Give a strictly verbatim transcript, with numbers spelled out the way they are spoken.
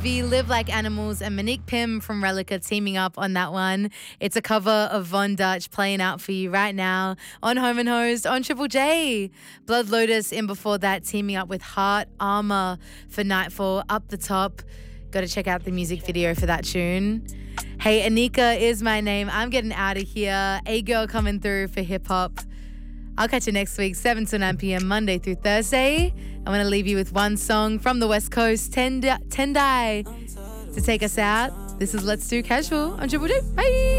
We Live Like Animals and Monique Pym from Relica teaming up on that one. It's a cover of Von Dutch playing out for you right now on Home and Host on Triple J. Blood Lotus in before that teaming up with Heart Armor for Nightfall. Up the Top. Got to check out the music video for that tune. Hey, Anika is my name. I'm getting out of here. A Girl coming through for hip hop. I'll catch you next week, seven to nine p.m. Monday through Thursday. I'm going to leave you with one song from the West Coast, Tendai, to take us out. This is Let's Do Casual on Triple J. Bye.